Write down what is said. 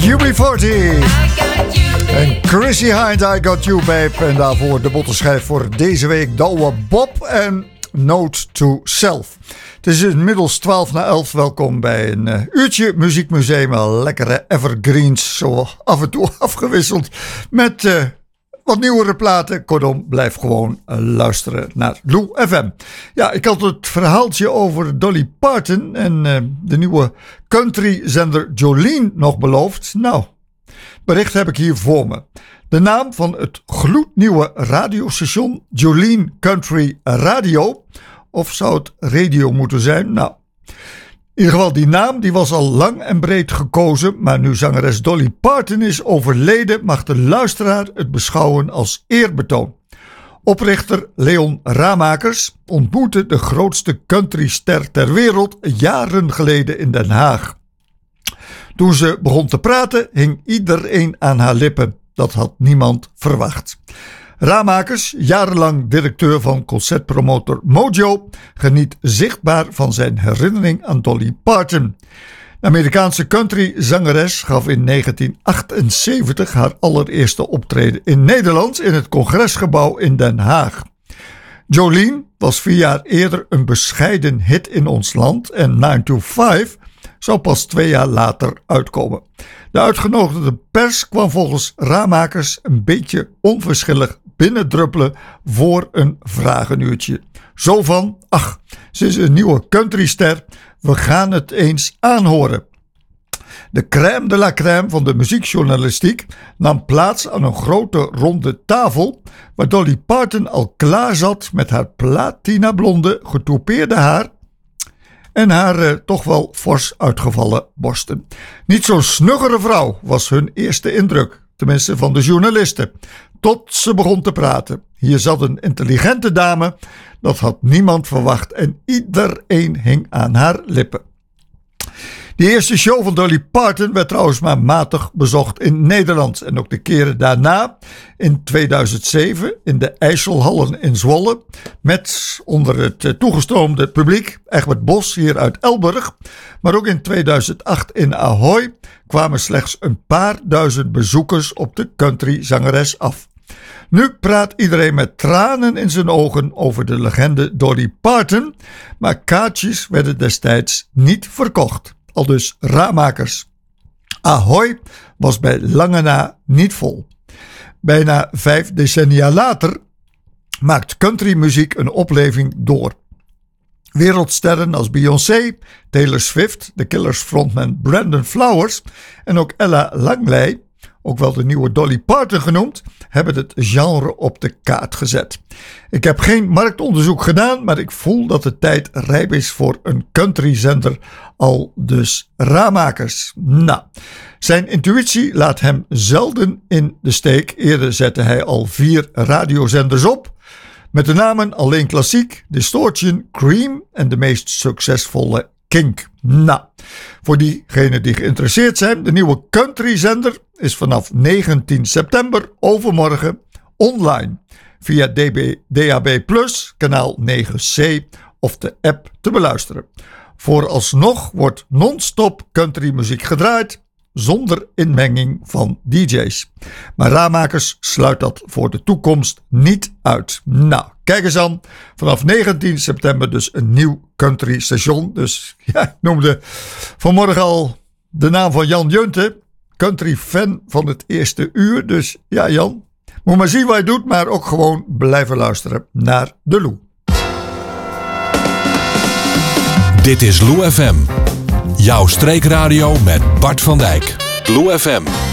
UB40 en Chrissy Hind, I Got You Babe. En daarvoor de bottenschijf voor deze week Douwe Bob en Note to Self. Het is inmiddels 11:12. Welkom bij een uurtje muziekmuseum. Lekkere evergreens, zo af en toe afgewisseld met wat nieuwere platen. Kortom, blijf gewoon luisteren naar Lou FM. Ja, ik had het verhaaltje over Dolly Parton en de nieuwe countryzender Jolene nog beloofd. Nou, bericht heb ik hier voor me. De naam van het gloednieuwe radiostation Jolene Country Radio. Of zou het radio moeten zijn? Nou, in ieder geval die naam die was al lang en breed gekozen. Maar nu zangeres Dolly Parton is overleden, mag de luisteraar het beschouwen als eerbetoon. Oprichter Leon Ramakers ontmoette de grootste countryster ter wereld jaren geleden in Den Haag. Toen ze begon te praten, hing iedereen aan haar lippen. Dat had niemand verwacht. Ramakers, jarenlang directeur van concertpromotor Mojo, geniet zichtbaar van zijn herinnering aan Dolly Parton. De Amerikaanse countryzangeres gaf in 1978 haar allereerste optreden in Nederland in het Congresgebouw in Den Haag. Jolene was 4 jaar eerder een bescheiden hit in ons land en 9 to 5 zou pas 2 jaar later uitkomen. De uitgenodigde pers kwam volgens Ramakers een beetje onverschillig binnendruppelen voor een vragenuurtje. Zo van, ach, ze is een nieuwe countryster, we gaan het eens aanhoren. De crème de la crème van de muziekjournalistiek nam plaats aan een grote ronde tafel waar Dolly Parton al klaar zat met haar platinablonde getoupeerde haar en haar toch wel fors uitgevallen borsten. Niet zo'n snuggere vrouw was hun eerste indruk, tenminste van de journalisten, tot ze begon te praten. Hier zat een intelligente dame, dat had niemand verwacht en iedereen hing aan haar lippen. De eerste show van Dolly Parton werd trouwens maar matig bezocht in Nederland. En ook de keren daarna, in 2007, in de IJsselhallen in Zwolle, met onder het toegestroomde publiek Egbert Bos hier uit Elburg. Maar ook in 2008 in Ahoy kwamen slechts een paar duizend bezoekers op de countryzangeres af. Nu praat iedereen met tranen in zijn ogen over de legende Dolly Parton, maar kaartjes werden destijds niet verkocht. Aldus Ramakers. Ahoy was bij lange na niet vol. Bijna 5 decennia later maakt countrymuziek een opleving door. Wereldsterren als Beyoncé, Taylor Swift, The Killers frontman Brandon Flowers en ook Ella Langley, ook wel de nieuwe Dolly Parton genoemd, hebben het genre op de kaart gezet. Ik heb geen marktonderzoek gedaan, maar ik voel dat de tijd rijp is voor een countryzender, al dus Ramakers. Nou, zijn intuïtie laat hem zelden in de steek. Eerder zette hij al 4 radiozenders op, met de namen Alleen Klassiek, Distortion, Cream en de meest succesvolle Kink. Nou, voor diegenen die geïnteresseerd zijn, de nieuwe countryzender is vanaf 19 september overmorgen online via DAB+, kanaal 9C of de app te beluisteren. Vooralsnog wordt non-stop countrymuziek gedraaid zonder inmenging van DJ's. Maar Ramakers sluit dat voor de toekomst niet uit. Nou, kijk eens aan. Vanaf 19 september dus een nieuw country station. Dus ja, ik noemde vanmorgen al de naam van Jan Junte, country fan van het eerste uur. Dus ja, Jan, moet maar zien wat je doet, maar ook gewoon blijven luisteren naar de Lou. Dit is Lou FM. Jouw streekradio met Bart van Dijk. Lou FM.